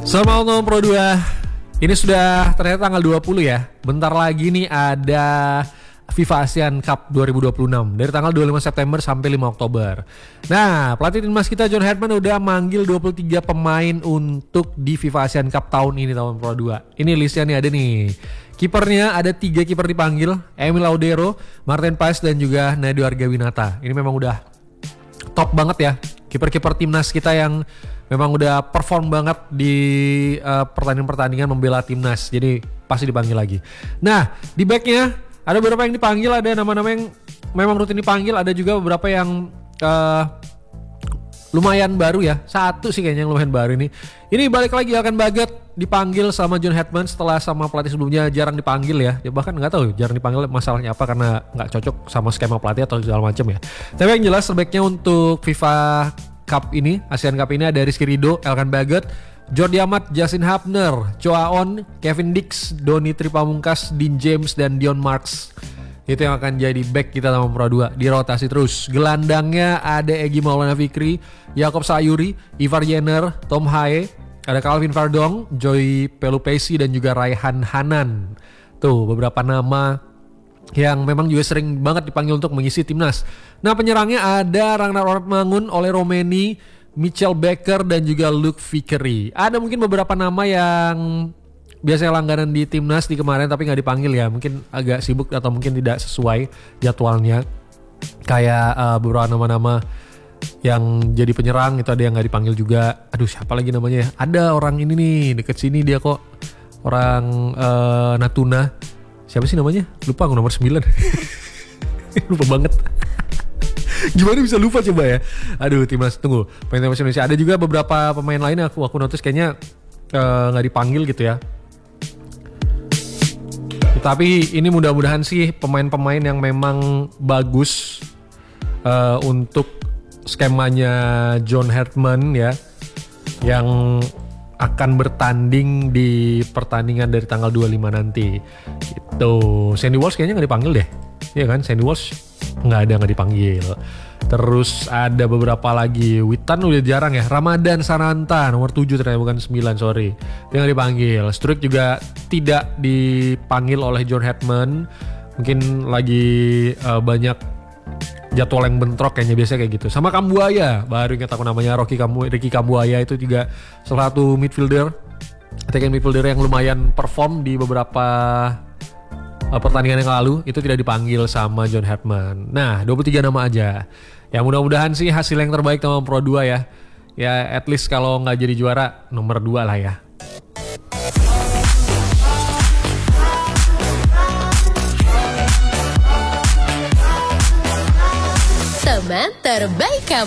Selamat malam Pro 2. Ini sudah ternyata tanggal 20 ya. Bentar lagi nih ada FIFA ASEAN Cup 2026 dari tanggal 25 September sampai 5 Oktober. Nah, pelatih timnas kita John Herdman udah manggil 23 pemain untuk di FIFA ASEAN Cup tahun ini, tahun Pro 2. Ini listnya nih ada nih. Kipernya ada 3 kiper dipanggil, Emil Laudero, Martin Paes dan juga Nado Argawinata. Ini memang udah top banget ya. Kiper-kiper timnas kita yang memang udah perform banget di pertandingan-pertandingan membela timnas. Jadi pasti dipanggil lagi. Nah, di backnya ada beberapa yang dipanggil, ada nama-nama yang memang rutin dipanggil, ada juga beberapa yang lumayan baru ya. Satu sih kayaknya yang lumayan baru ini. Ini balik lagi Elkan Baggett dipanggil sama John Herdman setelah sama pelatih sebelumnya jarang dipanggil ya. Ya bahkan nggak tahu jarang dipanggil masalahnya apa, karena nggak cocok sama skema pelatih atau segala macam ya. Tapi yang jelas sebaiknya untuk FIFA Cup ini, ASEAN Cup ini ada Rizky Ridho, Elkan Baggett, Jordi Amat, Justin Hapner, Choa On, Kevin Dix, Doni Tripamungkas, Dean James, dan Dion Marks. Itu yang akan jadi back kita sama Pro 2. Dirotasi terus. Gelandangnya ada Egy Maulana Fikri, Jakob Sayuri, Ivar Jenner, Tom Haye, ada Calvin Verdong, Joy Pelupesi, dan juga Raihan Hanan. Tuh beberapa nama yang memang juga sering banget dipanggil untuk mengisi timnas. Nah, penyerangnya ada Ragnar Ortmangun, Ole Romeni, Mitchell Baker, dan juga Luke Vickery. Ada mungkin beberapa nama yang biasanya langganan di timnas di kemarin tapi nggak dipanggil ya, mungkin agak sibuk atau mungkin tidak sesuai jadwalnya. Kayak beberapa nama-nama yang jadi penyerang itu ada yang nggak dipanggil juga. Aduh, siapa lagi namanya ya? Ada orang ini nih deket sini dia kok, orang Natuna. Siapa sih namanya? Lupa, aku nomor 9. Lupa banget. Gimana bisa lupa coba ya? Aduh, timnas, tunggu. Pemain timnas Indonesia ada juga beberapa pemain lain aku notice kayaknya nggak dipanggil gitu ya. Tapi ini mudah-mudahan sih pemain-pemain yang memang bagus untuk skemanya John Herdman ya, yang akan bertanding di pertandingan dari tanggal 25 nanti. Gitu. Sandy Walsh kayaknya nggak dipanggil deh. Iya kan, Sandy Walsh nggak dipanggil. Terus ada beberapa lagi. Witan udah jarang ya. Ramadan Sananta nomor 7 ternyata, bukan 9, sorry. Dia nggak dipanggil. Struik juga tidak dipanggil oleh John Herdman. Mungkin lagi banyak jadwal yang bentrok kayaknya, biasanya kayak gitu. Sama Kambuaya, baru ingat aku namanya, Ricky Kambuaya itu juga salah satu midfielder, attacking midfielder yang lumayan perform di beberapa pertandingan yang lalu. Itu tidak dipanggil sama John Herdman. Nah, 23 nama aja. Ya mudah-mudahan sih hasil yang terbaik sama Pro 2 ya. Ya at least kalau nggak jadi juara nomor 2 lah ya. Teman terbaik kamu.